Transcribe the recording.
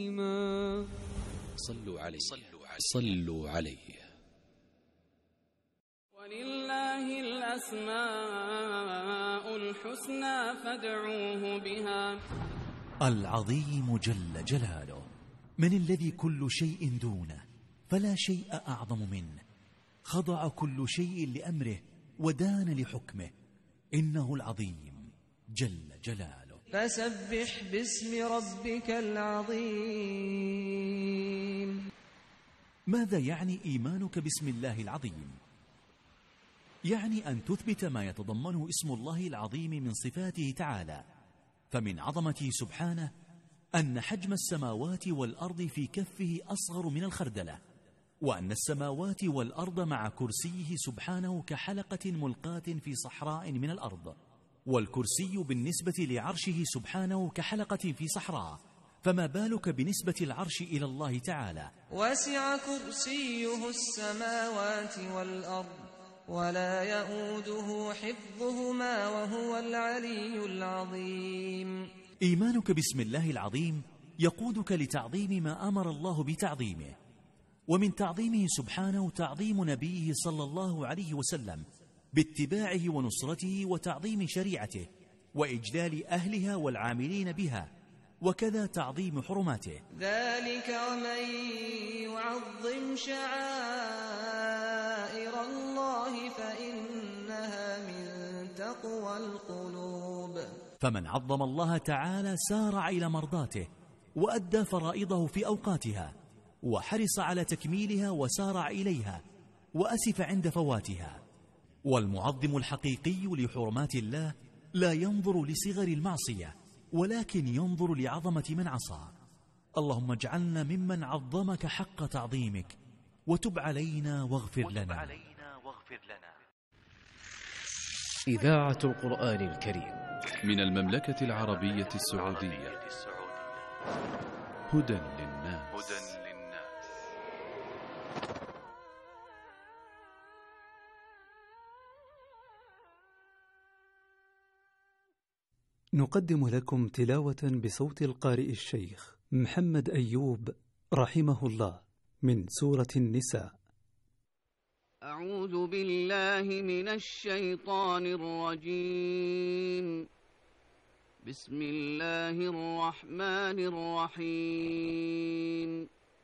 صلوا عليه صلوا عليه. ولله الأسماء الحسنى فادعوه بها. العظيم جل جلاله، من الذي كل شيء دونه فلا شيء أعظم منه، خضع كل شيء لأمره ودان لحكمه، إنه العظيم جل جلاله. فسبح باسم ربك العظيم. ماذا يعني إيمانك باسم الله العظيم؟ يعني أن تثبت ما يتضمنه اسم الله العظيم من صفاته تعالى، فمن عظمته سبحانه أن حجم السماوات والأرض في كفه أصغر من الخردلة، وأن السماوات والأرض مع كرسيه سبحانه كحلقة ملقاة في صحراء من الأرض، والكرسي بالنسبة لعرشه سبحانه كحلقة في صحراء، فما بالك بنسبة العرش إلى الله تعالى. وسع كرسيه السماوات والأرض ولا يؤوده حفظهما وهو العلي العظيم. إيمانك باسم الله العظيم يقودك لتعظيم ما أمر الله بتعظيمه، ومن تعظيمه سبحانه تعظيم نبيه صلى الله عليه وسلم باتباعه ونصرته وتعظيم شريعته وإجلال أهلها والعاملين بها، وكذا تعظيم حرماته. ذلك ومن يعظم شعائر الله فإنها من تقوى القلوب. فمن عظم الله تعالى سارع إلى مرضاته وأدى فرائضه في أوقاتها وحرص على تكميلها وسارع إليها وأسف عند فواتها. والمعظم الحقيقي لحرمات الله لا ينظر لصغر المعصية ولكن ينظر لعظمة من عصى. اللهم اجعلنا ممن عظمك حق تعظيمك وتب علينا واغفر لنا. إذاعة القرآن الكريم من المملكة العربية السعودية. هدى للناس. نقدم لكم تلاوة بصوت القارئ الشيخ محمد أيوب رحمه الله من سورة النساء. أعوذ بالله من الشيطان الرجيم. بسم الله الرحمن الرحيم.